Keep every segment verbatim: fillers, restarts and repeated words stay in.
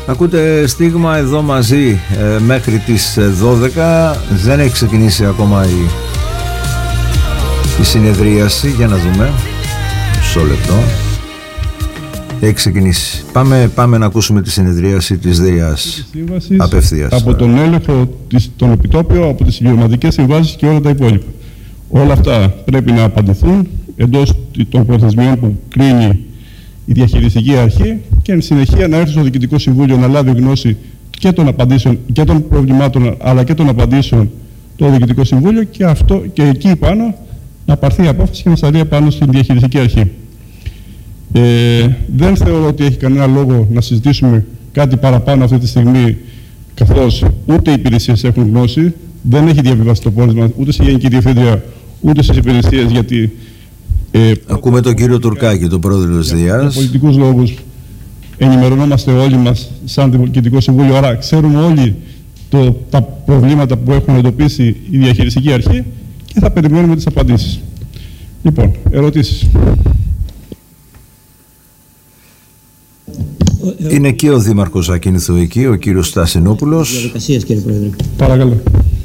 Ακούτε Στίγμα εδώ μαζί ε, μέχρι τις δώδεκα. Δεν έχει ξεκινήσει ακόμα η, η συνεδρίαση. Για να δούμε. Μισό λεπτό. Έχει ξεκινήσει. Πάμε, πάμε να ακούσουμε τη συνεδρίαση της ΔΕΙΑΣ απευθείας. Από τον έλεγχο των επιτόπιων, από τις συμπληρωματικές συμβάσεις και όλα τα υπόλοιπα. Όλα αυτά πρέπει να απαντηθούν εντός των προθεσμιών που κρίνει η διαχειριστική αρχή και εν συνεχεία να έρθει στο Διοικητικό Συμβούλιο να λάβει γνώση και των απαντήσεων και των προβλημάτων αλλά και των απαντήσεων το Διοικητικό Συμβούλιο και, αυτό, και εκεί πάνω να πάρθει η απόφαση και να σταλεί πάνω στην διαχειριστική αρχή. Ε, δεν θεωρώ ότι έχει κανένα λόγο να συζητήσουμε κάτι παραπάνω αυτή τη στιγμή, καθώς ούτε οι υπηρεσίες έχουν γνώση, δεν έχει διαβιβάσει το πόρισμα ούτε στη Γενική Διευθύντρια ούτε στις υπηρεσίες, γιατί Ε, Ακούμε τον κύριο Τουρκάκη, τον πρόεδρο της ΔΕΙΑΣ. Για πολιτικούς λόγους ενημερωνόμαστε όλοι μας σαν Διοικητικό Συμβούλιο, άρα ξέρουμε όλοι το, τα προβλήματα που έχουν εντοπίσει η διαχειριστική αρχή και θα περιμένουμε τις απαντήσεις. Λοιπόν, ερωτήσεις. Είναι και ο Δήμαρχος Ακίνηθου εκεί, ο κύριος Στασινόπουλος. Διαδικασίες, κύριε Πρόεδρε. Παρακαλώ.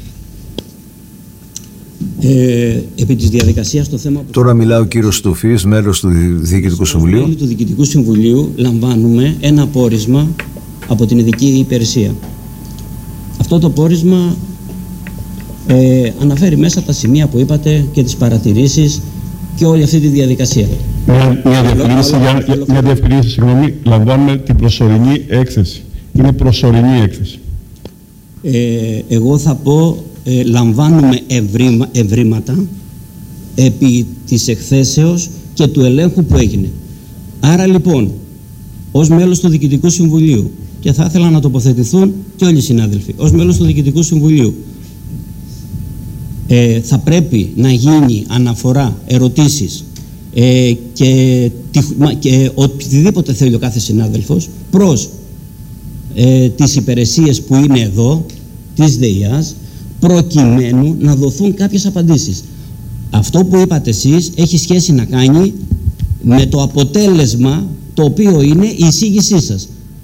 Ε, επί της διαδικασίας το θέμα... Τώρα μιλάει ο κύριος Στουφής, μέλος του Διοικητικού Συμβουλίου. Μέλη του Διοικητικού Συμβουλίου λαμβάνουμε ένα πόρισμα από την ειδική υπηρεσία. Αυτό το πόρισμα ε, αναφέρει μέσα τα σημεία που είπατε και τις παρατηρήσεις και όλη αυτή τη διαδικασία. Μια, μια διευκρίνηση, για, για, μια διευκρίνηση, συγγνώμη, λαμβάνουμε την προσωρινή έκθεση. Είναι προσωρινή έκθεση. Ε, εγώ θα πω... Ε, λαμβάνουμε ευρήμα, ευρήματα επί της εκθέσεως και του ελέγχου που έγινε. Άρα λοιπόν, ως μέλος του Διοικητικού Συμβουλίου, και θα ήθελα να τοποθετηθούν και όλοι οι συνάδελφοι, ως μέλος του Διοικητικού Συμβουλίου, ε, θα πρέπει να γίνει αναφορά, ερωτήσεις ε, και, και οτιδήποτε θέλει ο κάθε συνάδελφος προς ε, τις υπηρεσίες που είναι εδώ, της ΔΕΙΑΣ, προκειμένου να δοθούν κάποιες απαντήσεις. Αυτό που είπατε εσείς έχει σχέση να κάνει με το αποτέλεσμα το οποίο είναι η εισήγησή σας.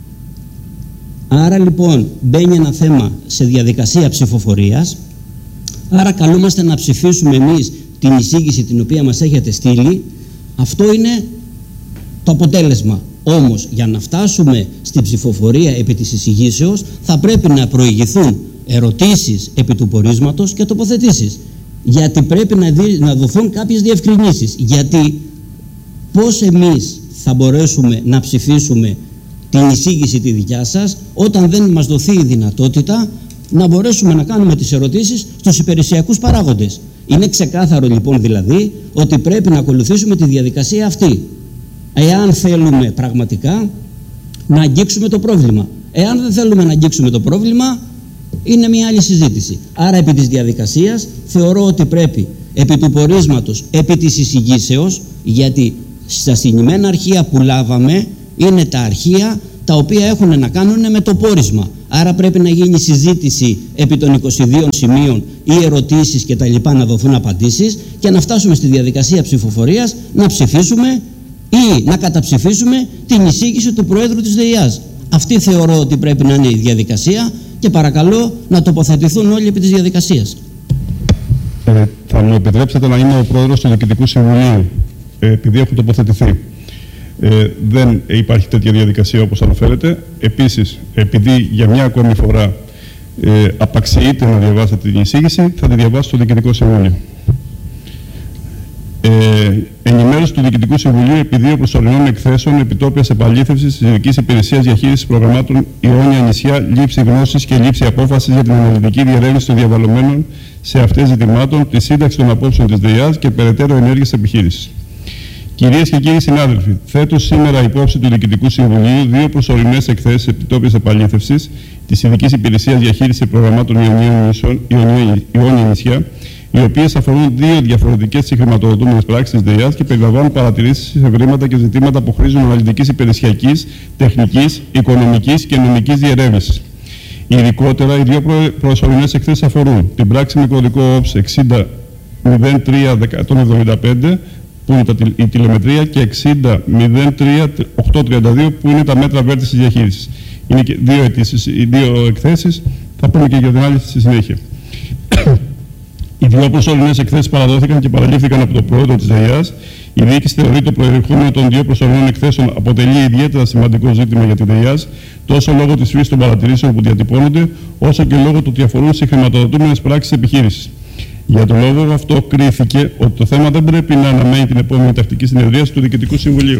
Άρα λοιπόν μπαίνει ένα θέμα σε διαδικασία ψηφοφορίας, άρα καλούμαστε να ψηφίσουμε εμείς την εισήγηση την οποία μας έχετε στείλει. Αυτό είναι το αποτέλεσμα. Όμως για να φτάσουμε στην ψηφοφορία επί της εισηγήσεως θα πρέπει να προηγηθούν ερωτήσεις επί του πορίσματος και τοποθετήσεις. Γιατί πρέπει να, δι, να δοθούν κάποιες διευκρινήσεις. Γιατί πώς εμείς θα μπορέσουμε να ψηφίσουμε την εισήγηση τη δικιά σας όταν δεν μας δοθεί η δυνατότητα να μπορέσουμε να κάνουμε τις ερωτήσεις στους υπηρεσιακούς παράγοντες. Είναι ξεκάθαρο λοιπόν δηλαδή ότι πρέπει να ακολουθήσουμε τη διαδικασία αυτή. Εάν θέλουμε πραγματικά να αγγίξουμε το πρόβλημα. Εάν δεν θέλουμε να αγγίξουμε το πρόβλημα, είναι μια άλλη συζήτηση. Άρα επί της διαδικασίας θεωρώ ότι πρέπει επί του πορίσματος, επί της εισηγήσεως, γιατί στα συγκεκριμένα αρχεία που λάβαμε είναι τα αρχεία τα οποία έχουν να κάνουν με το πόρισμα. Άρα πρέπει να γίνει συζήτηση επί των είκοσι δύο σημείων ή ερωτήσεις και τα λοιπά, να δοθούν απαντήσεις και να φτάσουμε στη διαδικασία ψηφοφορίας να ψηφίσουμε ή να καταψηφίσουμε την εισήγηση του Προέδρου της ΔΕΙΑΣ. Αυτή θεωρώ ότι πρέπει να είναι η διαδικασία και παρακαλώ να τοποθετηθούν όλοι επί της διαδικασίας. Ε, θα μου επιτρέψετε να είμαι ο Πρόεδρος του Διοικητικού Συμβουλίου, ε, επειδή έχω τοποθετηθεί. Ε, δεν υπάρχει τέτοια διαδικασία όπως αναφέρετε. Επίσης, επειδή για μια ακόμη φορά ε, απαξιείτε να διαβάσετε την εισήγηση, θα τη διαβάσω στο Διοικητικό Συμβούλιο. Ε, ενημέρωση του Διοικητικού Συμβουλίου επί δύο προσωρινών εκθέσεων επιτόπιας επαλήθευσης της Ειδικής Υπηρεσίας Διαχείρισης Προγραμμάτων Ιόνια Νησιά, λήψη γνώσης και λήψη απόφασης για την αναλυτική διερεύνηση των διαβαλλομένων σε αυτές ζητημάτων, τη σύνταξη των απόψεων της ΔΕΙΑΣ και περαιτέρω ενέργειες επιχείρησης. Κυρίες και κύριοι συνάδελφοι, θέτω σήμερα υπόψη του Διοικητικού Συμβουλίου δύο προσωρινές εκθέσεις επιτόπιας επαλήθευσης της Ειδικής Υπηρεσίας Διαχείρισης Προγραμμάτων Ιόνια Νησιά, οι οποίες αφορούν δύο διαφορετικές συγχρηματοδοτούμενες πράξεις της ΔΕΙΑΣ και περιλαμβάνουν παρατηρήσεις, ευρήματα και ζητήματα που χρήζουν αναλυτικής υπηρεσιακής, τεχνικής, οικονομικής και νομικής διερεύνησης. Ειδικότερα, οι δύο προσωρινές εκθέσεις αφορούν την πράξη με κωδικό ΟΠΣ εξήντα μηδέν τρία εκατόν εβδομήντα πέντε, που είναι η τηλεμετρία, και εξήντα μηδέν τρία οκτακόσια τριάντα δύο, που είναι τα μέτρα βέλτιστης διαχείρισης. Είναι και δύο, αιτήσεις, δύο εκθέσεις, θα πούμε και για την άλλη στη συνέχεια. Οι δύο προσωρινές εκθέσεις παραδόθηκαν και παραλήφθηκαν από τον πρόεδρο της ΔΕΙΑΣ. Η διοίκηση θεωρεί το προερχόμενο των δύο προσωρινών εκθέσεων αποτελεί ιδιαίτερα σημαντικό ζήτημα για τη ΔΕΙΑΣ, τόσο λόγω της φύσης των παρατηρήσεων που διατυπώνονται, όσο και λόγω του ότι αφορούν σε χρηματοδοτούμενες πράξεις επιχείρησης. Για τον λόγο αυτό κρίθηκε ότι το θέμα δεν πρέπει να αναμένει την επόμενη τακτική συνεδρίαση του Διοικητικού Συμβουλίου.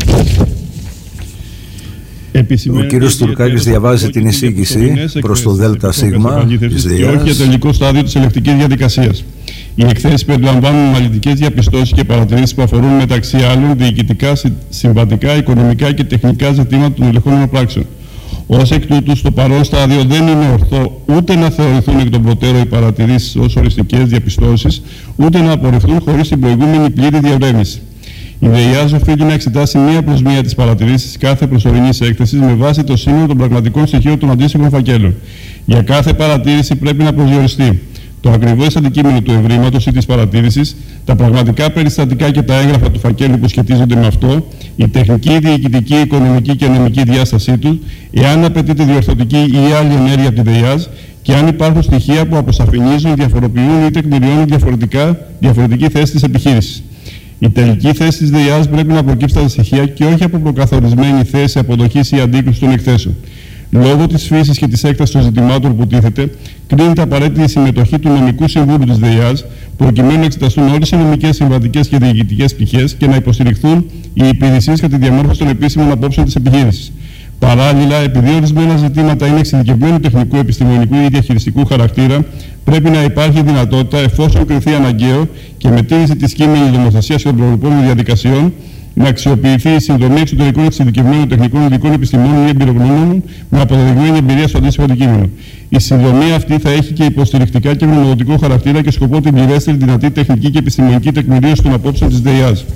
Ο κύριος Τουρκάκης διαβάζει την εισήγηση προς το ΔΣ της ΔΕΙΑΣ. Και όχι για τελικό στάδιο της ελεκτικής διαδικασίας. Οι εκθέσεις περιλαμβάνουν αναλυτικές διαπιστώσεις και παρατηρήσεις που αφορούν μεταξύ άλλων διοικητικά, συμβατικά, οικονομικά και τεχνικά ζητήματα των ελεγχόμενων πράξεων. Ως εκ τούτου, στο παρόν στάδιο δεν είναι ορθό ούτε να θεωρηθούν εκ των προτέρων οι παρατηρήσεις ως οριστικές διαπιστώσεις, ούτε να απορριφθούν χωρίς την προηγούμενη πλήρη διαβρέμηση. Η ΔΕΙΑΣ οφείλει να εξετάσει μία προς μία τις παρατηρήσεις κάθε προσωρινής έκθεσης με βάση το σύνολο των πραγματικών στοιχείων των αντίστοιχων φακέλων. Για κάθε παρατήρηση πρέπει να προσδιοριστεί το ακριβώς αντικείμενο του ευρήματος ή της παρατήρησης, τα πραγματικά περιστατικά και τα έγγραφα του φακέλου που σχετίζονται με αυτό, η τεχνική, διοικητική, οικονομική και νομική διάστασή του, εάν απαιτείται διορθωτική ή άλλη ενέργεια από τη ΔΕΙΑΣ και αν υπάρχουν στοιχεία που αποσαφηνίζουν, διαφοροποιούν ή τεκμηριώνουν διαφορετικά, διαφορετική θέση της επιχείρησης. Η τελική θέση της ΔΕΙΑΣ πρέπει να προκύψει από τα στοιχεία και όχι από προκαθορισμένη θέση αποδοχής ή αντίκρουσης των εκθέσεων. Λόγω της φύσης και της έκτασης των ζητημάτων που τίθεται, κρίνεται απαραίτητη η συμμετοχή του νομικού συμβούλου της ΔΕΙΑΣ, προκειμένου να εξεταστούν όλες οι νομικές, συμβατικές και διοικητικές πτυχές και να υποστηριχθούν οι υπηρεσίες κατά τη διαμόρφωση των επίσημων απόψεων της επιχείρησης. Παράλληλα, επειδή ορισμένα ζητήματα είναι εξειδικευμένου τεχνικού, επιστημονικού ή διαχειριστικού χαρακτήρα, πρέπει να υπάρχει δυνατότητα, εφόσον κριθεί αναγκαίο και με τήρηση της κείμενης νομοθεσίας και των προηγούμενων διαδικασιών, να αξιοποιηθεί η συνδρομή εξωτερικών εξειδικευμένων τεχνικών ειδικών επιστημόνων ή εμπειρογνώμων με αποδεδειγμένη εμπειρία στο αντίστοιχο αντικείμενο. Η συνδρομή αυτή θα έχει και υποστηρικτικά και γνωμοδοτικό χαρακτήρα και σκοπό την πληρέστερη δυνατή τεχνική και επιστημονική τεκμηρίωση των απόψεων της ΔΕΙΑΣ.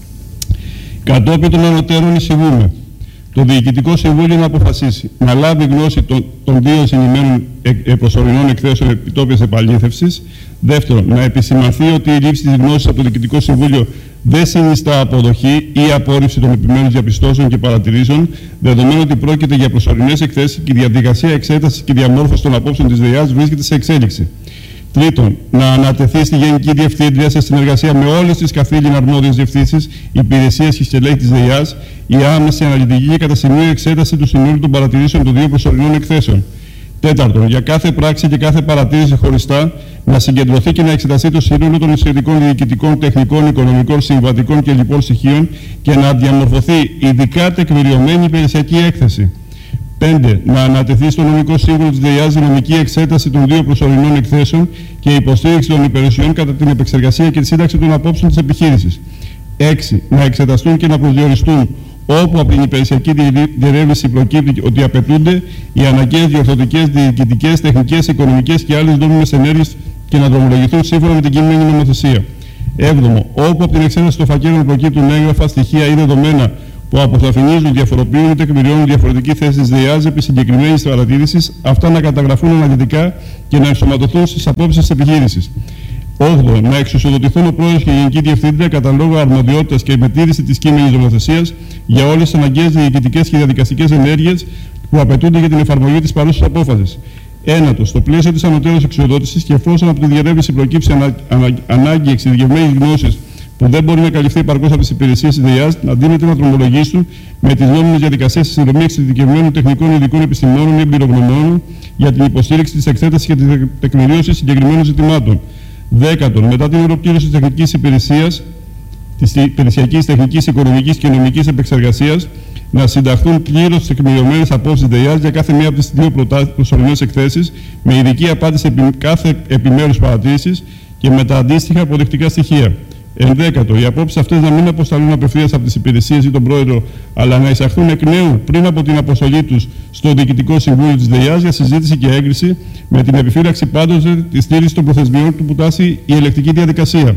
Κατόπιν των ανωτέρων εισηγούμε το Διοικητικό Συμβούλιο να αποφασίσει να λάβει γνώση των, των δύο συνημένων ε, προσωρινών εκθέσεων επιτόπιας επαλήθευσης. Δεύτερον, να επισημανθεί ότι η λήψη της γνώσης από το Διοικητικό Συμβούλιο δεν συνιστά αποδοχή ή απόρριψη των επιμέρους διαπιστώσεων και παρατηρήσεων, δεδομένου ότι πρόκειται για προσωρινές εκθέσεις και η διαδικασία εξέτασης και διαμόρφωσης των απόψεων της ΔΕΙΑΣ βρίσκεται σε εξέλιξη. Τρίτον, να ανατεθεί στη Γενική Διευθύντρια σε συνεργασία με όλες τις καθήλυνα αρμόδιες διευθύνσεις, υπηρεσίες και στελέχη της ΔΕΙΑΣ η άμεση αναλυτική και κατά σημείο εξέταση του συνόλου των παρατηρήσεων των δύο προσωρινών εκθέσεων. Τέταρτον, για κάθε πράξη και κάθε παρατήρηση χωριστά να συγκεντρωθεί και να εξεταστεί το σύνολο των σχετικών διοικητικών, τεχνικών, οικονομικών, συμβατικών και λοιπών στοιχείων και να διαμορφωθεί ειδικά τεκμηριωμένη υπηρεσιακή έκθεση. πέντε. Να ανατεθεί στο νομικό σύμβουλο της ΔΕΙΑΣ η νομική εξέταση των δύο προσωρινών εκθέσεων και η υποστήριξη των υπηρεσιών κατά την επεξεργασία και τη σύνταξη των απόψεων της επιχείρησης. έξι. Να εξεταστούν και να προσδιοριστούν όπου από την υπηρεσιακή διερεύνηση προκύπτει ότι απαιτούνται οι αναγκαίες διορθωτικές, διοικητικές, τεχνικές, οικονομικές και άλλες νόμιμες ενέργειες και να δρομολογηθούν σύμφωνα με την κείμενη νομοθεσία. έβδομο. Όπου από την εξέταση των φακέλων προκύπτουν έγγραφα, στοιχεία ή δεδομένα που αποσαφηνίζουν, διαφοροποιούν ή τεκμηριώνουν διαφορετική θέση της ΔΕΙΑΣ επί συγκεκριμένης παρατήρησης, αυτά να καταγραφούν αναλυτικά και να ενσωματωθούν στις απόψεις της επιχείρησης. όγδοο. Να εξουσιοδοτηθούν ο πρόεδρος και η Γενική Διευθύντρια κατά λόγο αρμοδιότητας και με τήρηση της κείμενης νομοθεσίας για όλες τις αναγκαίες διοικητικές και διαδικαστικές ενέργειες που απαιτούνται για την εφαρμογή της παρούσας απόφασης. Ένατο. Στο πλαίσιο της ανωτέρως εξουσιοδότησης και εφόσον από τη διερεύνηση προκύψει ανα, ανα, ανάγκη εξειδικευμένης γνώσης που δεν μπορεί να καλυφθεί επαρκώς από τις υπηρεσίες της ΔΕΙΑΣ, να δίνεται να δρομολογήσουν με τις νόμιμες διαδικασίες στη συνδρομή εξειδικευμένων τεχνικών ειδικών επιστημόνων ή εμπειρογνωμόνων για την υποστήριξη της εξέτασης και της τεκμηρίωσης συγκεκριμένων ζητημάτων. Δέκατον. Μετά την ολοκλήρωση της τεχνικής υπηρεσίας, της υπηρεσιακής, τεχνικής, οικονομικής και νομικής επεξεργασίας, να συνταχθούν πλήρως τεκμηριωμένες απόψεις ΔΕΙΑΣ για κάθε μία από τις δύο προσωρινές εκθέσεις, με ειδική απάντηση επί κάθε επιμέρους παρατήρησης και με τα αντίστοιχα αποδεικτικά στοιχεία. Ενδέκατο. Οι απόψεις αυτές να μην αποσταλούν απευθείας από τις υπηρεσίες ή τον πρόεδρο, αλλά να εισαχθούν εκ νέου πριν από την αποστολή τους στο Διοικητικό Συμβούλιο της ΔΕΙΑΣ για συζήτηση και έγκριση, με την επιφύλαξη πάντοτε τη στήριξη των προθεσμιών του που τάσει η ελεκτική διαδικασία.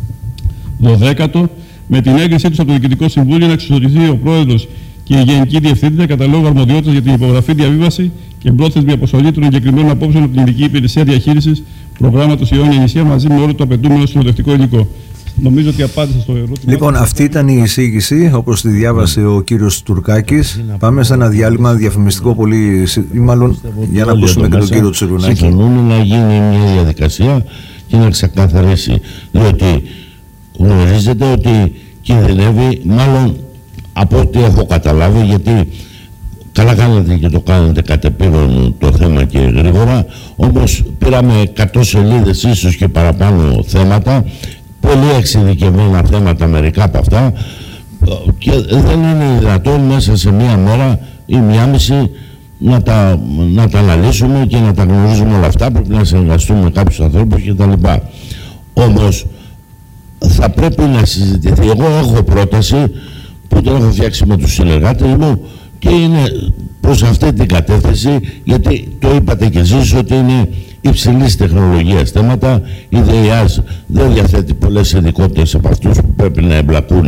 Δωδέκατο. Με την έγκρισή τους από το Διοικητικό Συμβούλιο να εξουσιοδοτηθεί ο πρόεδρος και η Γενική Διευθύντρια κατά λόγο αρμοδιότητας για την υπογραφή, διαβίβαση και πρόθεσμη αποστολή των εγκεκριμένων απόψεων από την Ειδική Υπηρεσία Διαχείρισης Προγράμματος Ιόνια Νησιά μαζί με όλο το απαιτούμενο συνοδευτικό υλικό. Νομίζω ότι απάντησα στο ερώτημα. Λοιπόν, αυτή ήταν η εισήγηση, όπως τη διάβασε ο κύριος Τουρκάκης. Πάμε σε ένα διάλειμμα διαφημιστικό πολύ, ή μάλλον για να ακούσουμε και τον κύριο Τσιρουνάκη. Συμφωνούν να γίνει μια διαδικασία και να ξεκαθαρίσει. Διότι γνωρίζετε ότι κινδυνεύει, μάλλον από ό,τι έχω καταλάβει, γιατί καλά κάνετε και το κάνετε κατεπήγον το θέμα και γρήγορα, όμως πήραμε εκατό σελίδες ίσως και παραπάνω θέματα, πολύ εξειδικευμένα θέματα μερικά από αυτά, και δεν είναι δυνατόν μέσα σε μία μέρα ή μία μισή να τα, να τα αναλύσουμε και να τα γνωρίζουμε όλα αυτά. Πρέπει να συνεργαστούμε με κάποιους ανθρώπους κτλ. Όμως θα πρέπει να συζητηθεί. Εγώ έχω πρόταση που την έχω φτιάξει με τους συνεργάτες μου και είναι προς αυτή την κατεύθυνση, γιατί το είπατε κι εσείς ότι είναι υψηλής τεχνολογίας θέματα. Η ΔΕΙΑΖ δεν διαθέτει πολλές ειδικότητες από αυτούς που πρέπει να εμπλακούν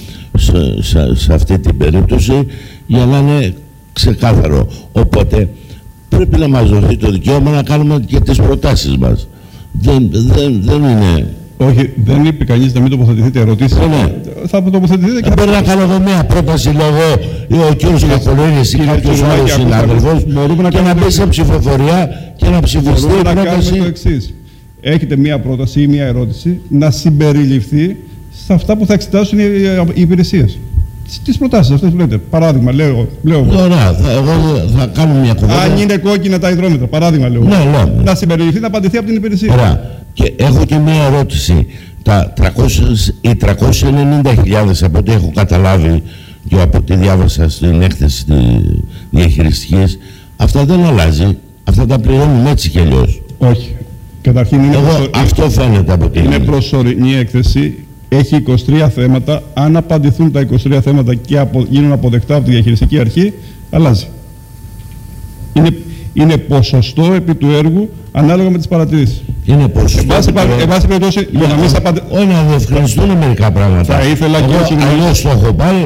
σε, σε, σε αυτή την περίπτωση, για να είναι ξεκάθαρο. Οπότε πρέπει να μας δοθεί το δικαίωμα να κάνουμε και τις προτάσεις μας. Δεν, δεν, δεν είναι... Όχι, δεν είπε κανείς να μην τοποθετηθείτε ερωτήσεις. Ναι. Θα τοποθετηθείτε και θα... Πρέπει να κάνω εγώ μια πρόταση λόγω ο κύριος Κακολίνης ή κάποιος άλλος συνάδελφος και να μπει σε ψηφοφορία και να ψηφιστεί η πρόταση. Το εξής. Έχετε μια πρόταση ή μια ερώτηση να συμπεριληφθεί σε αυτά που θα εξετάσουν οι υπηρεσίες. Τις προτάσεις αυτές που λέτε. Παράδειγμα, λέω. λέω Ωραία, θα, εγώ θα κάνω μια κουβέντα. Αν είναι κόκκινα τα υδρόμετρα, παράδειγμα λέω. Ναι, ναι. Να συμπεριληφθεί, να απαντηθεί από την υπηρεσία. Ωραία. Και έχω και μια ερώτηση. Τα τριακόσιες, οι τριακόσιες ενενήντα χιλιάδες από ό,τι έχω καταλάβει και από ό,τι διάβασα στην έκθεση διαχειριστικής, αυτά δεν αλλάζει. Αυτά τα πληρώνουμε έτσι κι αλλιώς. Όχι. Καταρχήν είναι, εγώ, προσω... αυτό φαίνεται από την είναι προσωρινή έκθεση. Έχει είκοσι τρία θέματα. Αν απαντηθούν τα είκοσι τρία θέματα και απο... γίνουν αποδεκτά από τη διαχειριστική αρχή, αλλάζει. Είναι, είναι ποσοστό επί του έργου ανάλογα με τις παρατηρήσεις. Είναι ποσοστό. Εν πάση περιπτώσει, για να μην σε απαντήσω. Όχι, να διευκρινιστούν μερικά πράγματα. Θα ήθελα και όχι να. Αλλιώς το έχω πάρει.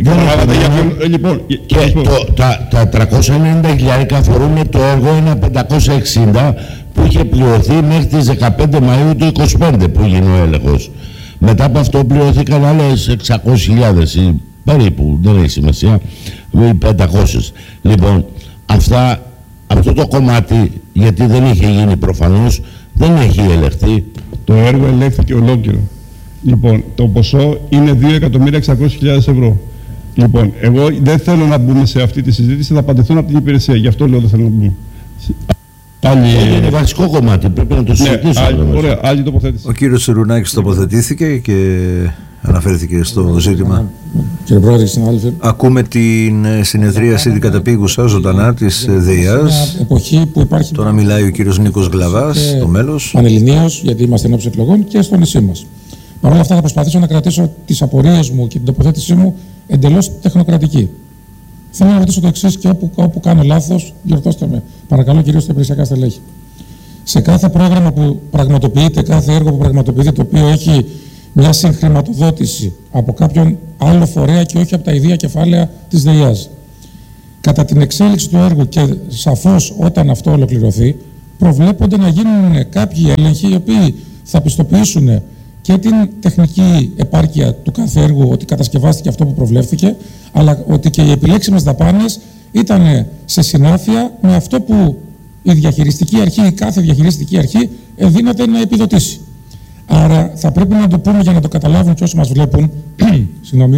Λοιπόν, και το, τα, τα τριακόσια ενενήντα χιλιάρικα αφορούν το έργο ένα πεντακόσια εξήντα που είχε πληρωθεί μέχρι τις δεκαπέντε Μαΐου του είκοσι πέντε που έγινε ο έλεγχος. Μετά από αυτό πληρωθήκαν άλλες εξακόσιες χιλιάδες ή περίπου, δεν έχει σημασία, ή πεντακόσιες. Λοιπόν, αυτά, αυτό το κομμάτι, γιατί δεν είχε γίνει προφανώς, δεν έχει ελεγχθεί. Το έργο ελέγχθηκε ολόκληρο. Λοιπόν, το ποσό είναι δύο εκατομμύρια εξακόσιες χιλιάδες ευρώ. Λοιπόν, εγώ δεν θέλω να μπούμε σε αυτή τη συζήτηση, θα απαντηθούν από την υπηρεσία. Γι' αυτό λέω δεν θέλω να μπούμε. Άλλη... Είναι βασικό κομμάτι, πρέπει να το συζητήσουμε. Ναι, ωραία, άλλη τοποθέτηση. Ο κύριος Τσιρουνάκης τοποθετήθηκε και αναφέρθηκε στο ζήτημα. Κύριε Πρόεδρε, συνάδελφοι. Ακούμε την συνεδρίαση την καταπήγουσα ζωντανά της ΔΕΙΑΣ. Εποχή που υπάρχει. Τώρα μιλάει ο κύριος Νίκος Γλαβάς, το μέλος. Πανελληνίως, γιατί είμαστε ενώπιση εκλογών και στο νησί μας. Παρ' όλα αυτά, θα προσπαθήσω να κρατήσω τις απορίες μου και την τοποθέτησή μου εντελώς τεχνοκρατική. Θέλω να ρωτήσω το εξής και όπου, όπου κάνω λάθος, διορθώστε με. Παρακαλώ, κυρίως στα υπηρεσιακά στελέχη. Σε κάθε πρόγραμμα που πραγματοποιείται, κάθε έργο που πραγματοποιείται, το οποίο έχει μια συγχρηματοδότηση από κάποιον άλλο φορέα και όχι από τα ιδία κεφάλαια της ΔΕΙΑΣ, κατά την εξέλιξη του έργου και σαφώς όταν αυτό ολοκληρωθεί, προβλέπονται να γίνουν κάποιοι έλεγχοι οι οποίοι θα πιστοποιήσουν και την τεχνική επάρκεια του κάθε έργου, ότι κατασκευάστηκε αυτό που προβλέφθηκε, αλλά ότι και οι επιλέξιμες δαπάνες ήταν σε συνάφεια με αυτό που η διαχειριστική αρχή, η κάθε διαχειριστική αρχή δύναται να επιδοτήσει. Άρα θα πρέπει να το πούμε για να το καταλάβουν και όσοι μας βλέπουν, συγγνώμη,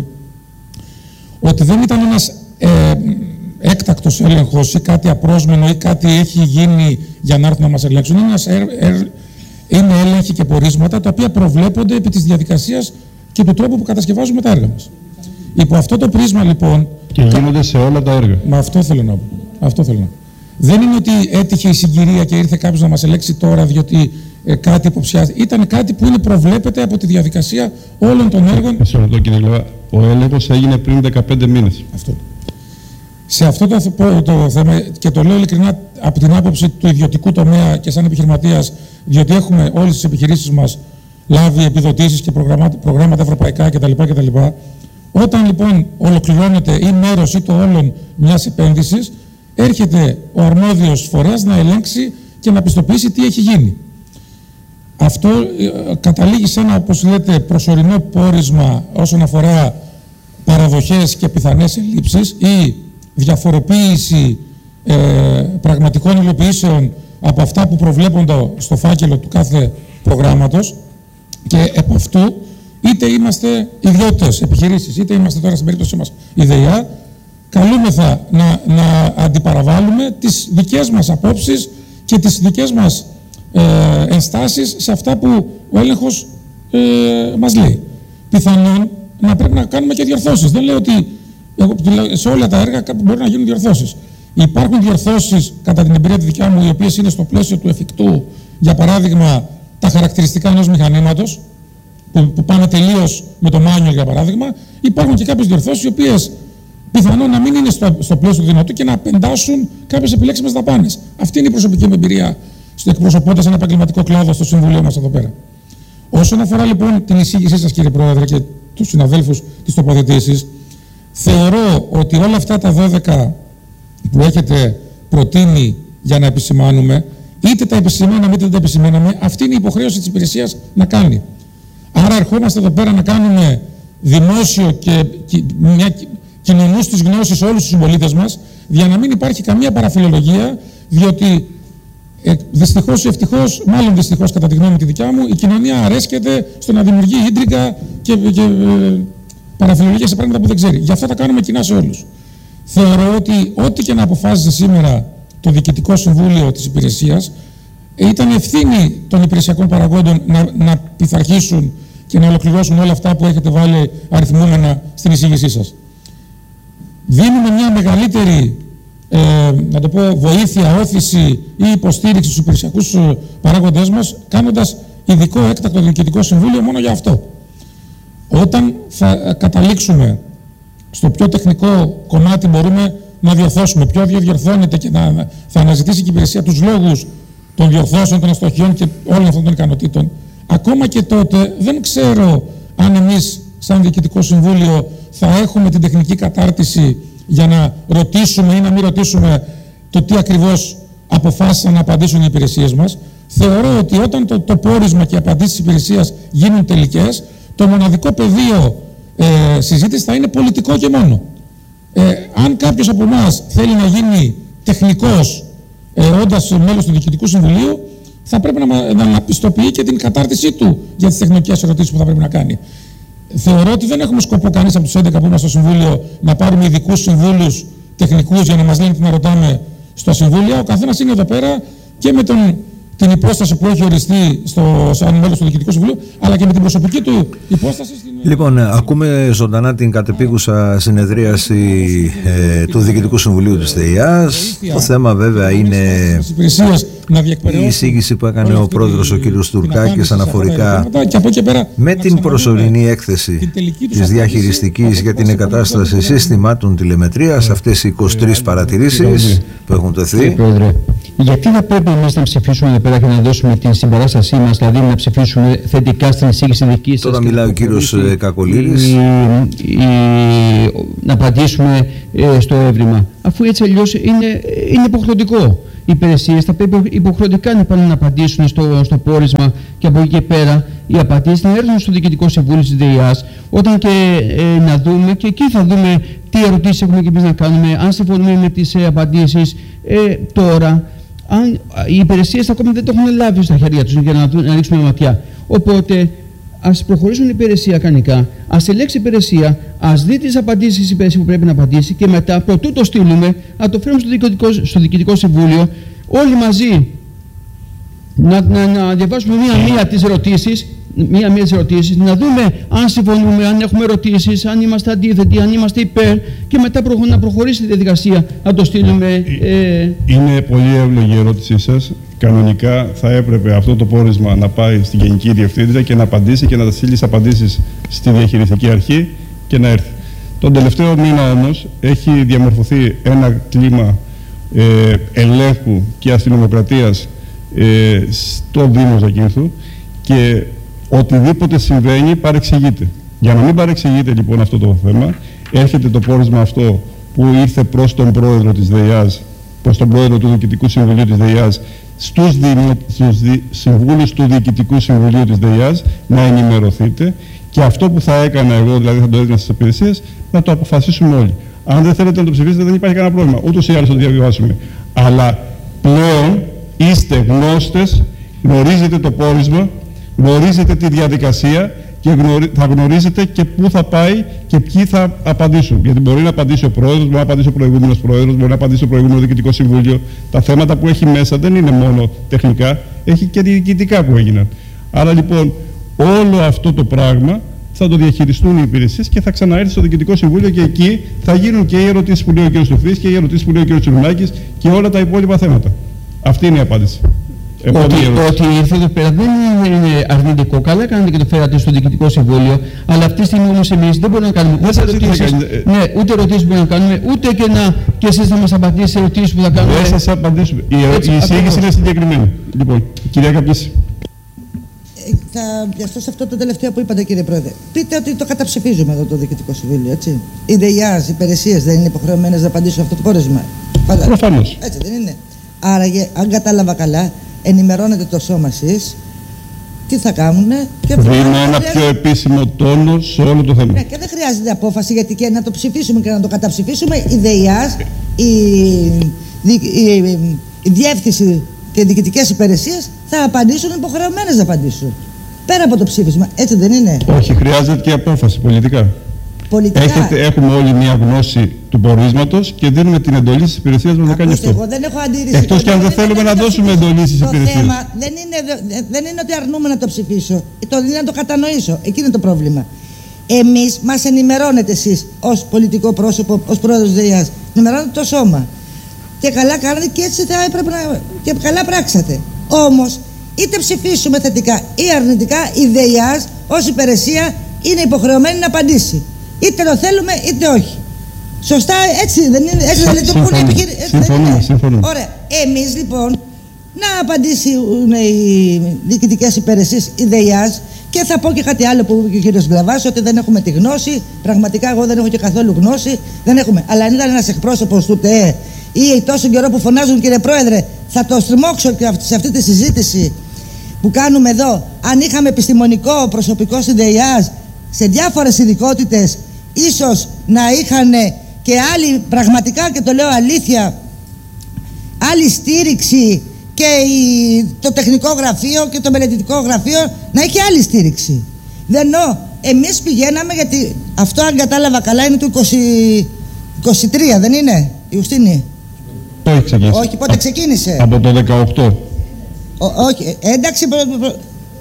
ότι δεν ήταν ένας ε, έκτακτος έλεγχος ή κάτι απρόσμενο ή κάτι έχει γίνει για να έρθουν να μας ελέγξουν. Είναι ένας ε, ε, είναι έλεγχοι και πορίσματα τα οποία προβλέπονται επί της διαδικασίας και του τρόπου που κατασκευάζουμε τα έργα μας. Υπό αυτό το πρίσμα λοιπόν. Και γίνονται σε όλα τα έργα. Μα αυτό θέλω να πω. Αυτό θέλω να πω. Δεν είναι ότι έτυχε η συγκυρία και ήρθε κάποιος να μας ελέγξει τώρα διότι ε, κάτι υποψιάζεται. Ήταν κάτι που είναι προβλέπεται από τη διαδικασία όλων των έργων. Σε αυτό, κύριε Λεβά, ο έλεγχος έγινε πριν δεκαπέντε μήνες. Αυτό. Σε αυτό το, το, το θέμα, και το λέω ειλικρινά από την άποψη του ιδιωτικού τομέα και σαν επιχειρηματίας, διότι έχουμε όλες τις επιχειρήσεις μας λάβει επιδοτήσεις και προγράμματα, προγράμματα ευρωπαϊκά κτλ. κτλ. Όταν λοιπόν ολοκληρώνεται ή μέρος ή το όλον μιας επένδυσης, έρχεται ο αρμόδιος φορέας να ελέγξει και να πιστοποιήσει τι έχει γίνει. Αυτό ε, καταλήγει σε ένα, όπως λέτε, προσωρινό πόρισμα όσον αφορά παραδοχές και πιθανές ελλείψεις ή διαφοροποίηση ε, πραγματικών υλοποιήσεων από αυτά που προβλέπονται στο φάκελο του κάθε προγράμματος, και επ' αυτού είτε είμαστε ιδιώτες επιχειρήσεις, είτε είμαστε τώρα στην περίπτωσή μας η ΔΕΙΑ, καλούμεθα να, να αντιπαραβάλουμε τις δικές μας απόψεις και τις δικές μας ε, ενστάσεις σε αυτά που ο έλεγχος ε, μας λέει. Πιθανόν να πρέπει να κάνουμε και διορθώσεις. Δεν λέω ότι σε όλα τα έργα μπορεί να γίνουν διορθώσεις. Υπάρχουν διορθώσεις, κατά την εμπειρία τη δικιά μου, οι οποίες είναι στο πλαίσιο του εφικτού. Για παράδειγμα, τα χαρακτηριστικά ενός μηχανήματος, που, που πάνε τελείως με το manual, για παράδειγμα. Υπάρχουν και κάποιες διορθώσεις, οι οποίες πιθανόν να μην είναι στο, στο πλαίσιο του δυνατού και να απεντάσουν κάποιες επιλέξιμες δαπάνες. Αυτή είναι η προσωπική μου εμπειρία, στο εκπροσωπώντας ένα επαγγελματικό κλάδο στο Συμβουλίο μας εδώ πέρα. Όσον αφορά λοιπόν την εισήγησή σας, κύριε Πρόεδρε, και τους συναδέλφους της τοποθετήσεις, θεωρώ ότι όλα αυτά τα δώδεκα που έχετε προτείνει για να επισημάνουμε, είτε τα επισημάναμε είτε δεν τα επισημάναμε, αυτή είναι η υποχρέωση της υπηρεσίας να κάνει. Άρα ερχόμαστε εδώ πέρα να κάνουμε δημόσιο και μια κοινωνούς της γνώσης σε όλους τους συμπολίτες μας, για να μην υπάρχει καμία παραφιλολογία, διότι ε, δυστυχώς ή ευτυχώς, μάλλον δυστυχώς κατά τη γνώμη τη δικιά μου, η κοινωνία αρέσκεται στο να δημιουργεί ίντρικα και, και ε, παραφιλολογία σε πράγματα που δεν ξέρει. Γι' αυτό τα κάνουμε κοινά σε όλους. Θεωρώ ότι ό,τι και να αποφάσισε σήμερα το Διοικητικό Συμβούλιο της Υπηρεσίας, ήταν ευθύνη των υπηρεσιακών παραγόντων να, να πειθαρχήσουν και να ολοκληρώσουν όλα αυτά που έχετε βάλει αριθμούμενα στην εισήγησή σας. Δίνουμε μια μεγαλύτερη ε, να το πω, βοήθεια, όθηση ή υποστήριξη στους υπηρεσιακούς παράγοντές μας, κάνοντας ειδικό έκτακτο Διοικητικό Συμβούλιο μόνο για αυτό. Όταν θα καταλήξουμε στο πιο τεχνικό κομμάτι, μπορούμε να διορθώσουμε. Ποιο διορθώνεται και να, θα αναζητήσει και η υπηρεσία τους λόγους των διορθώσεων, των αστοχιών και όλων αυτών των ικανοτήτων. Ακόμα και τότε δεν ξέρω αν εμείς σαν Διοικητικό Συμβούλιο θα έχουμε την τεχνική κατάρτιση για να ρωτήσουμε ή να μην ρωτήσουμε το τι ακριβώς αποφάσισαν να απαντήσουν οι υπηρεσίες μας. Θεωρώ ότι όταν το, το πόρισμα και οι απαντήσεις της υπηρεσίας γίνουν τελικές, το μοναδικό πεδίο ε, συζήτηση θα είναι πολιτικό και μόνο. Ε, αν κάποιος από εμάς θέλει να γίνει τεχνικός, ε, όντας μέλος του Διοικητικού Συμβουλίου, θα πρέπει να, να, να πιστοποιεί και την κατάρτισή του για τις τεχνικές ερωτήσεις που θα πρέπει να κάνει. Θεωρώ ότι δεν έχουμε σκοπό κανείς από τους έντεκα που είμαστε στο Συμβούλιο να πάρουμε ειδικούς συμβούλους τεχνικούς για να μας λένε τι να ρωτάμε στο Συμβούλιο. Ο καθένας είναι εδώ πέρα και με τον, την υπόσταση που έχει οριστεί στο, σαν μέλος του Διοικητικού Συμβουλίου, αλλά και με την προσωπική του υπόσταση. Στην... Λοιπόν, ακούμε ζωντανά την κατεπίγουσα συνεδρίαση ε, του Διοικητικού Συμβουλίου της ΔΕΙΑΣ. Το θέμα βέβαια είναι η εισήγηση που έκανε ο πρόεδρος ο κ. Τουρκάκης αναφορικά με την προσωρινή έκθεση της διαχειριστικής για την εγκατάσταση συστημάτων τηλεμετρίας, αυτές οι είκοσι τρεις παρατηρήσεις που έχουν τεθεί. Γιατί θα πρέπει εμείς να ψηφίσουμε εδώ πέρα και να δώσουμε την συμπαράστασή μας, δηλαδή να ψηφίσουμε θετικά στην εισήγηση δική σας? Τώρα μιλάει ο κύριος Κακολίδης. Ή, ή, να απαντήσουμε ε, στο έβριμα. Αφού έτσι αλλιώς είναι, είναι υποχρεωτικό. Οι υπηρεσίες θα πρέπει υποχρεωτικά να πάνε να απαντήσουν στο, στο πόρισμα, και από εκεί και πέρα οι απαντήσεις να έρθουν στο Διοικητικό Συμβούλιο της ΔΕΙΑΣ, όταν και ε, να δούμε, και εκεί θα δούμε τι ερωτήσεις έχουμε και εμείς να κάνουμε, αν συμφωνούμε με τις ε, απαντήσεις. Ε, τώρα, αν οι υπηρεσίες ακόμα δεν το έχουν λάβει στα χέρια τους για να, να ρίξουμε μια ματιά. Οπότε, ας προχωρήσουν η υπηρεσία κανονικά, ας ελέξει η υπηρεσία, ας δει τις απαντήσεις η υπηρεσία που πρέπει να απαντήσει, και μετά, πρωτού το στείλουμε, να το φέρουμε στο Διοικητικό, στο Διοικητικό Συμβούλιο, όλοι μαζί να, να, να διαβάσουμε μία-μία τις ερωτήσεις, μία-μία τις ερωτήσεις, να δούμε αν συμφωνούμε, αν έχουμε ερωτήσεις, αν είμαστε αντίθετοι, αν είμαστε υπέρ, και μετά προχω, να προχωρήσει τη διαδικασία, να το στείλουμε. Ε... Είναι πολύ εύλογη η ερώτησή σας. Κανονικά θα έπρεπε αυτό το πόρισμα να πάει στην Γενική Διευθύντρια και να απαντήσει και να τα στείλει τις απαντήσεις στη Διαχειριστική Αρχή και να έρθει. Τον τελευταίο μήνα όμως έχει διαμορφωθεί ένα κλίμα ε, ελέγχου και αστυνομοκρατίας ε, στο Δήμο Ζακύνθου, και οτιδήποτε συμβαίνει παρεξηγείται. Για να μην παρεξηγείται λοιπόν αυτό το θέμα, έρχεται το πόρισμα αυτό που ήρθε προς τον πρόεδρο της ΔΕΙΑΣ, προς τον πρόεδρο του Διοικητικού Συμβουλίου της ΔΕΙΑΣ, στους, δημο, στους δι, συμβούλους του Διοικητικού Συμβουλίου της ΔΕΙΑΣ να ενημερωθείτε και αυτό που θα έκανα εγώ, δηλαδή θα το έδινα στις υπηρεσίες, να το αποφασίσουμε όλοι. Αν δεν θέλετε να το ψηφίσετε, δεν υπάρχει κανένα πρόβλημα. Ούτως ή άλλως θα το διαβιβάσουμε. Αλλά πλέον είστε γνώστες, γνωρίζετε το πόρισμα, γνωρίζετε τη διαδικασία και γνωρί, θα γνωρίζετε και πού θα πάει και ποιοι θα απαντήσουν. Γιατί μπορεί να απαντήσει ο πρόεδρος, μπορεί να απαντήσει ο προηγούμενος πρόεδρος, μπορεί να απαντήσει το προηγούμενο διοικητικό συμβούλιο. Τα θέματα που έχει μέσα δεν είναι μόνο τεχνικά, έχει και διοικητικά που έγιναν. Άρα λοιπόν όλο αυτό το πράγμα θα το διαχειριστούν οι υπηρεσίες και θα ξαναέρθει στο Διοικητικό Συμβούλιο και εκεί θα γίνουν και οι ερωτήσεις που λέει ο κ. Στουφής και οι ερωτήσεις που λέει ο κ. Τσιρουνάκης και όλα τα υπόλοιπα θέματα. Αυτή είναι η απάντηση. Ότι, ότι ήρθε εδώ πέρα δεν είναι αρνητικό. Καλά κάνετε και το φέρατε στο Διοικητικό Συμβούλιο, αλλά αυτή τη στιγμή όμως εμείς δεν μπορούμε να κάνουμε ούτε ερωτήσεις, ναι, ούτε ερωτήσεις μπορούμε να κάνουμε, ούτε και, να, και εσείς να μας απαντήσετε σε ερωτήσεις που θα κάνουμε. Δεν σας απαντήσουμε. Η, η εισήγηση είναι συγκεκριμένη. Λοιπόν, κυρία Καπνίση. Θα πιαστώ σε αυτό το τελευταίο που είπατε, κύριε Πρόεδρε. Πείτε ότι το καταψηφίζουμε εδώ το Διοικητικό Συμβούλιο, έτσι. Οι ΔΕΙΑΣ, οι υπηρεσίες δεν είναι υποχρεωμένες να απαντήσουν αυτό το πόρισμα. Προφανώς. Έτσι δεν είναι. Άρα, αν κατάλαβα καλά, ενημερώνετε το σώμα εσείς, τι θα κάνουνε. Και βρούμε ένα πιο επίσημο τόνο σε όλο το θέμα. Ναι, και δεν χρειάζεται απόφαση, γιατί και να το ψηφίσουμε και να το καταψηφίσουμε, η ΔΕΙΑΣ, η, η, η, η διεύθυνση και οι διοικητικές υπηρεσίες θα απαντήσουν, υποχρεωμένες να απαντήσουν. Πέρα από το ψήφισμα, έτσι δεν είναι? Όχι, χρειάζεται και απόφαση πολιτικά. Πολιτικά. Έχετε, έχουμε όλοι μια γνώση του πορίσματος και δίνουμε την εντολή στις υπηρεσίες μας να κάνει αυτό. Εγώ δεν έχω αντίρρηση. Εκτός και αν δεν θέλουμε να δώσουμε εντολή στις υπηρεσίες. Το θέμα δεν είναι, δεν είναι ότι αρνούμε να το ψηφίσω. Το είναι να το κατανοήσω. Εκεί είναι το πρόβλημα. Εμείς μας ενημερώνετε εσείς ως πολιτικό πρόσωπο, ως πρόεδρος της ΔΕΙΑΣ. Ενημερώνετε το σώμα. Και καλά κάνατε και έτσι θα έπρεπε να. Και καλά πράξατε. Όμως, είτε ψηφίσουμε θετικά ή αρνητικά, η ΔΕΙΑΣ ως υπηρεσία είναι υποχρεωμένη να απαντήσει. Είτε το θέλουμε είτε όχι. Σωστά, έτσι δεν είναι? Έτσι δεν λειτουργούν οι επιχειρήσεις? Συμφωνούμε, συμφωνούμε. Ωραία. Εμείς λοιπόν να απαντήσουν οι διοικητικές υπηρεσίες, η ΔΕΙΑΣ, και θα πω και κάτι άλλο που είπε και ο κύριος Γκλαβάς, ότι δεν έχουμε τη γνώση. Πραγματικά εγώ δεν έχω και καθόλου γνώση. Δεν έχουμε. Αλλά αν ήταν ένας εκπρόσωπος του ΤΕΕ ή τόσο καιρό που φωνάζουν, κύριε Πρόεδρε, θα το στριμώξω και σε αυτή τη συζήτηση που κάνουμε εδώ. Αν είχαμε επιστημονικό προσωπικό στη ΔΕΙΑΣ σε διάφορες ειδικότητες, ίσως να είχαν και άλλοι, πραγματικά, και το λέω αλήθεια, άλλη στήριξη, και η, το τεχνικό γραφείο και το μελετητικό γραφείο να έχει άλλη στήριξη. Δεν εννοώ. Εμείς πηγαίναμε, γιατί αυτό, αν κατάλαβα καλά, είναι του είκοσι, είκοσι τρία, δεν είναι, Ιουστίνη? Το έχει ξεκινήσει. Όχι, πότε ξεκίνησε? Από το δεκαοκτώ. Ο, όχι, ένταξη. Προ, προ,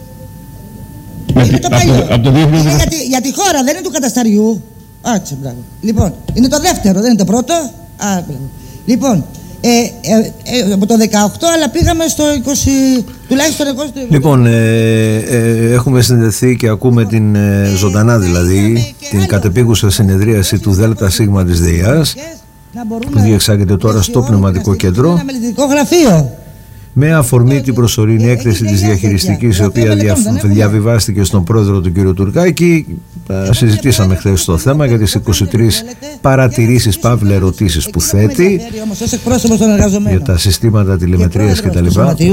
Με είναι τη, το παλιό. Από, από το δύο χιλιάδες... Είναι για, τη, για τη χώρα, δεν είναι του κατασταριού. Άτσε, μπράβο. Λοιπόν, είναι το δεύτερο, δεν είναι το πρώτο. Α, μπράβο. Λοιπόν, ε, ε, ε, από το δεκαοκτώ, αλλά πήγαμε στο είκοσι, τουλάχιστον εγώ στο... Λοιπόν, ε, ε, έχουμε συνδεθεί και ακούμε την ε, ζωντανά δηλαδή, την κατεπίγουσα συνεδρίαση του ΔΕΛΤΑ ΣΥΓΜΑ της ΔΕΙΑΣ, που διεξάγεται τώρα στο Πνευματικό Κέντρο, ένα μελετητικό γραφείο. με αφορμή την προσωρινή έκθεση της διαχειριστικής, η οποία δια, διαβιβάστηκε στον πρόεδρο του κ. Τουρκάκη. Συζητήσαμε χθες το θέμα για τις είκοσι τρεις παρατηρήσεις, παύλα ερωτήσεις που θέτει για τα συστήματα τηλεμετρίας κτλ.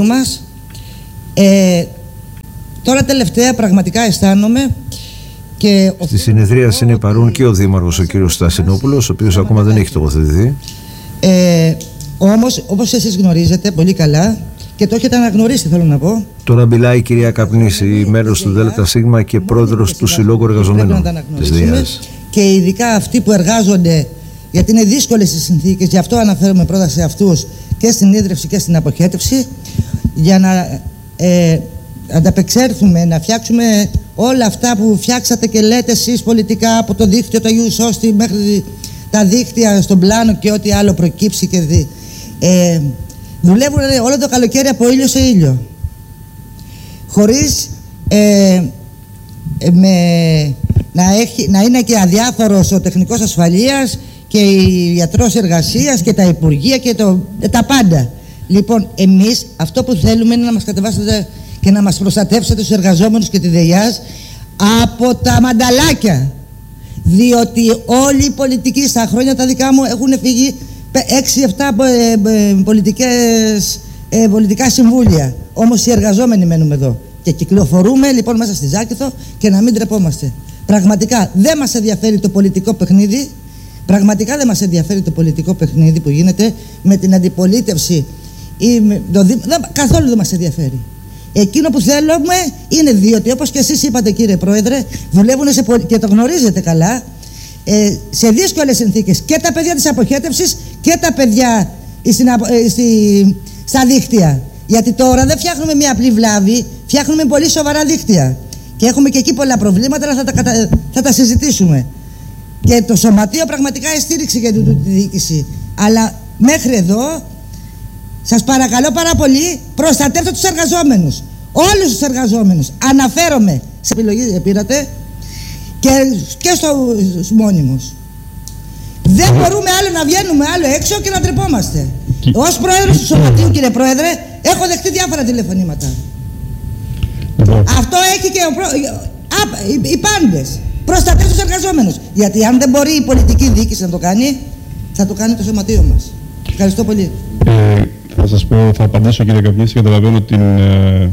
Ε, τώρα τελευταία πραγματικά αισθάνομαι. Και στη συνεδρίαση είναι παρούν και ο Δήμαρχος, ο κ. Στασινόπουλος, ο οποίος ακόμα δεν έχει τοποθετηθεί. Ε, Όμως, όπως εσείς γνωρίζετε πολύ καλά και το έχετε αναγνωρίσει, θέλω να πω. Τώρα μιλάει η κυρία Καπνίση, μέλος του ΔΣ και πρόεδρος του Συλλόγου Εργαζομένων της ΔΕΙΑΣ. Και ειδικά αυτοί που εργάζονται, γιατί είναι δύσκολες οι συνθήκες, γι' αυτό αναφέρομαι πρώτα σε αυτούς και στην ίδρυυση και στην αποχέτευση, για να ε, ανταπεξέλθουμε, να φτιάξουμε όλα αυτά που φτιάξατε και λέτε εσείς πολιτικά, από το δίκτυο του Αγίου Σώστη μέχρι τα δίκτυα στον πλάνο και ό,τι άλλο προκύψει και δει. Ε, δουλεύουν όλο το καλοκαίρι από ήλιο σε ήλιο, χωρίς ε, με, να, έχει, να είναι και αδιάφορος ο τεχνικός ασφαλείας και η ιατρός εργασίας και τα υπουργεία και το, τα πάντα. Λοιπόν, εμείς αυτό που θέλουμε είναι να μας κατεβάσετε και να μας προστατεύσετε τους εργαζόμενους και τη ΔΕΙΑΣ από τα μανταλάκια, διότι όλοι οι πολιτικοί στα χρόνια τα δικά μου έχουν φύγει έξι εφτά πολιτικές ε, πολιτικά συμβούλια. Όμως οι εργαζόμενοι μένουμε εδώ. Και κυκλοφορούμε λοιπόν μέσα στη Ζάκηθο και να μην τρεπόμαστε. Πραγματικά δεν μας ενδιαφέρει το πολιτικό παιχνίδι. Πραγματικά δεν μας ενδιαφέρει το πολιτικό παιχνίδι που γίνεται με την αντιπολίτευση. Ή με το δι... δεν, καθόλου δεν μας ενδιαφέρει. Εκείνο που θέλουμε είναι διότι, όπως και εσείς είπατε κύριε Πρόεδρε, δουλεύουν σε, και το γνωρίζετε καλά, ε, σε δύσκολες συνθήκες και τα παιδιά της αποχέτευσης και τα παιδιά στην, ε, στη, στα δίκτυα. Γιατί τώρα δεν φτιάχνουμε μια απλή βλάβη, φτιάχνουμε πολύ σοβαρά δίκτυα. Και έχουμε και εκεί πολλά προβλήματα, αλλά θα τα, θα τα συζητήσουμε. Και το Σωματείο πραγματικά στήριξε για την τη διοίκηση. Αλλά μέχρι εδώ, σας παρακαλώ πάρα πολύ, προστατεύτε τους εργαζόμενους. Όλους τους εργαζόμενους. Αναφέρομαι σε επιλογή πήρατε και, και στους μόνιμους. Δεν μπορούμε άλλο να βγαίνουμε άλλο έξω και να τρεπόμαστε. Και... Ως πρόεδρος του Σωματείου, κύριε Πρόεδρε, έχω δεχτεί διάφορα τηλεφωνήματα. Λοιπόν. Αυτό έχει και ο προ... Α, οι, οι πάντες. Προστατεύουν τους εργαζόμενους. Γιατί αν δεν μπορεί η πολιτική διοίκηση να το κάνει, θα το κάνει το Σωματείο μας. Ευχαριστώ πολύ. Ε, θα σας πω, θα απαντήσω κύριε Καπνίση, καταλαβαίνω την, ε,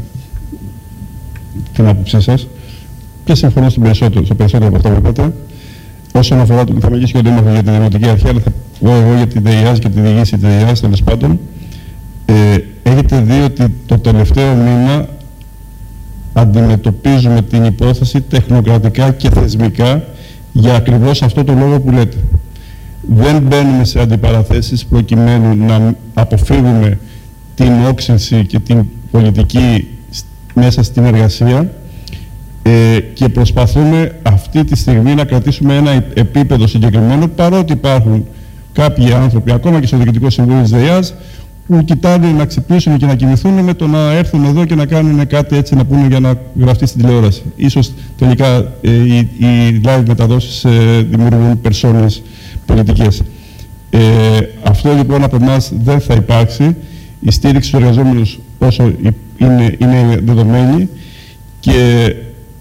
την άποψή σας και συμφωνώ στο περισσότερο, στο περισσότερο από αυτό που είπατε. Όσον αφορά το θα μιλήσει και ο Δήμαρχος για τη Δημοτική Αρχή, αλλά θα πω εγώ για τη ΔΕΙΑΣ και τη διοίκηση της ΔΕΙΑΣ, τέλος πάντων. Ε, έχετε δει ότι το τελευταίο μήνα αντιμετωπίζουμε την υπόθεση τεχνοκρατικά και θεσμικά για ακριβώς αυτό το λόγο που λέτε. Δεν μπαίνουμε σε αντιπαραθέσεις προκειμένου να αποφύγουμε την όξυνση και την πολιτική μέσα στην εργασία ε, και προσπαθούμε αυτή τη στιγμή να κρατήσουμε ένα επίπεδο συγκεκριμένο, παρότι υπάρχουν κάποιοι άνθρωποι, ακόμα και στο Διοικητικό Συμβούλιο της ΔΕΙΑΣ, που κοιτάνε να ξυπνήσουν και να κοιμηθούν με το να έρθουν εδώ και να κάνουν κάτι έτσι να πούνε για να γραφτεί στην τηλεόραση. Ίσως τελικά ε, οι, οι live μεταδόσεις ε, δημιουργούν περσόνες πολιτικές. Ε, αυτό λοιπόν από εμάς δεν θα υπάρξει. Η στήριξη στους εργαζόμενους όσο είναι, είναι δεδομένη και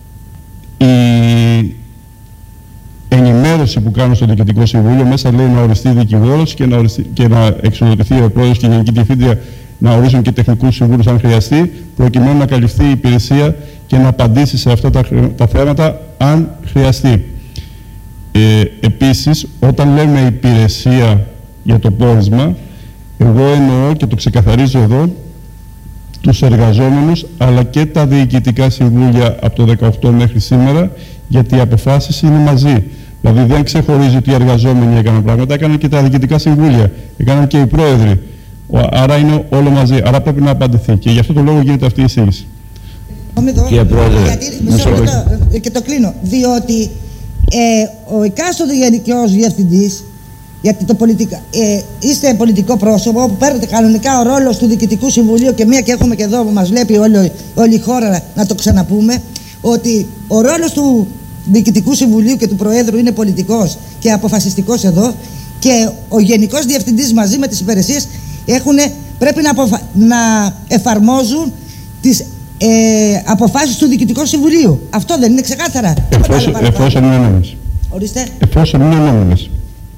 η ενημέρωση που κάνουν στο Διοικητικό Συμβούλιο μέσα λέει να οριστεί δικηγόρος και να, οριστεί, και να εξοδοτηθεί ο πρόεδρος και η Γενική Διευθύντρια να ορίσουν και τεχνικούς συμβούλους αν χρειαστεί, προκειμένου να καλυφθεί η υπηρεσία και να απαντήσει σε αυτά τα, τα θέματα αν χρειαστεί. Ε, επίσης, όταν λέμε υπηρεσία για το πόρισμα, εγώ εννοώ και το ξεκαθαρίζω εδώ, τους εργαζόμενους αλλά και τα διοικητικά συμβούλια από το δεκαοκτώ μέχρι σήμερα, γιατί οι αποφάσεις είναι μαζί. Δηλαδή δεν ξεχωρίζει ότι οι εργαζόμενοι έκαναν πράγματα, έκαναν και τα διοικητικά συμβούλια, έκαναν και οι πρόεδροι. Άρα είναι όλο μαζί, άρα πρέπει να απαντηθεί και γι' αυτό το λόγο γίνεται αυτή η εισήγηση. Κύριε Πρόεδρε, γιατί, και το κλείνω, διότι ε, ο εκάστοτε γενικός διευθυντής, γιατί το πολιτικά, ε, είστε πολιτικό πρόσωπο που παίρνετε κανονικά ο ρόλος του Διοικητικού Συμβουλίου και μία και έχουμε και εδώ που μας βλέπει όλη, όλη η χώρα να το ξαναπούμε, ότι ο ρόλος του Διοικητικού Συμβουλίου και του Προέδρου είναι πολιτικός και αποφασιστικός εδώ και ο Γενικός Διευθυντής μαζί με τις υπηρεσίες έχουνε, πρέπει να, αποφα... να εφαρμόζουν τις ε, αποφάσεις του Διοικητικού Συμβουλίου. Αυτό δεν είναι ξεκάθαρα? Εφόσον, εφόσον είναι νόμιμες. Ορίστε. Εφόσον είναι νόμιμες.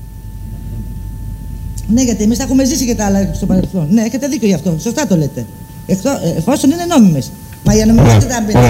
Ναι, γιατί εμείς τα έχουμε ζήσει και τα άλλα στο παρελθόν. Ναι, έχετε δίκιο γι' αυτό. Σωστά το λέτε. Εκτό, εφόσον είναι νόμιμες. Μα η ανομιμότητα